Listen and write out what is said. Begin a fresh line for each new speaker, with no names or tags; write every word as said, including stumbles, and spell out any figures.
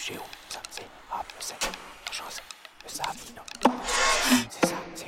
Géo, ça, c'est A plus sept. Chance, le sable, non. C'est ça, c'est